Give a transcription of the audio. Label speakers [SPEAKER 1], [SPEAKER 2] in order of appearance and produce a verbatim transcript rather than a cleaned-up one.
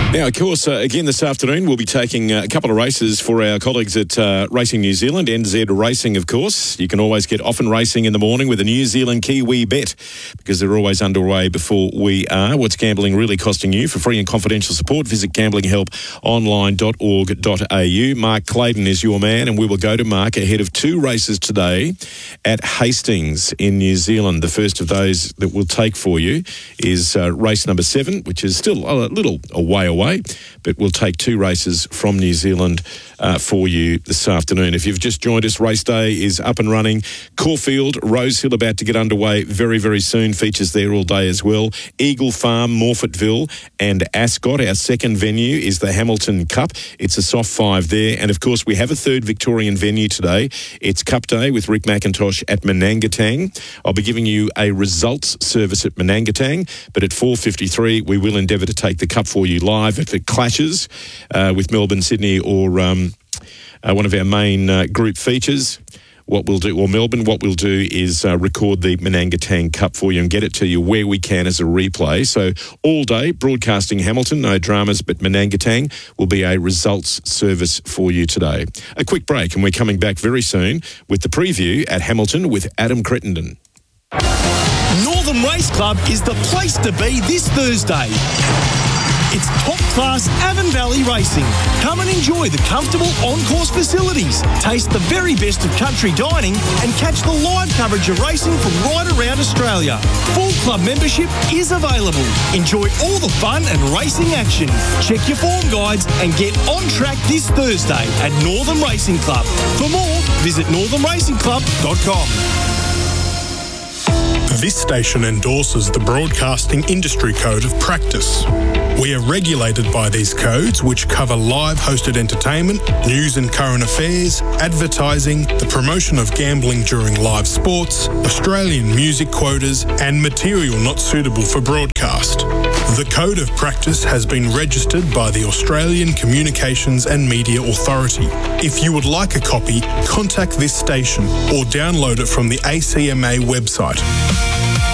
[SPEAKER 1] Now, of course, uh, again this afternoon we'll be taking uh, a couple of races for our colleagues at uh, Racing New Zealand, N Z Racing, of course. You can always get Often Racing in the morning with a New Zealand Kiwi bet because they're always underway before we are. What's gambling really costing you? For free and confidential support, visit gambling help online dot org dot a u. Mark Clayton is your man, and we will go to Mark ahead of two races today at Hastings in New Zealand. The first of those that we'll take for you is uh, race number seven, which is still a little a way away. Way, but we'll take two races from New Zealand uh, for you this afternoon. If you've just joined us, race day is up and running. Caulfield, Rosehill about to get underway very, very soon. Features there all day as well. Eagle Farm, Morfettville and Ascot. Our second venue is the Hamilton Cup. It's a soft five there. And of course, we have a third Victorian venue today. It's Cup Day with Rick McIntosh at Manangatang. I'll be giving you a results service at Manangatang, but at four fifty-three, we will endeavour to take the Cup for you live if it clashes uh, with Melbourne, Sydney or um, uh, one of our main uh, group features. What we'll do, or Melbourne, what we'll do is uh, record the Manangatang Cup for you and get it to you where we can as a replay. So all day, broadcasting Hamilton, no dramas, but Manangatang will be a results service for you today. A quick break, and we're coming back very soon with the preview at Hamilton with Adam Crittenden.
[SPEAKER 2] Northern Race Club is the place to be this Thursday. It's top-class Avon Valley racing. Come and enjoy the comfortable on-course facilities, taste the very best of country dining and catch the live coverage of racing from right around Australia. Full club membership is available. Enjoy all the fun and racing action. Check your form guides and get on track this Thursday at Northern Racing Club. For more, visit northern racing club dot com.
[SPEAKER 3] This station endorses the Broadcasting Industry Code of Practice. We are regulated by these codes, which cover live hosted entertainment, news and current affairs, advertising, the promotion of gambling during live sports, Australian music quotas, and material not suitable for broadcast. The Code of Practice has been registered by the Australian Communications and Media Authority. If you would like a copy, contact this station or download it from the A C M A website.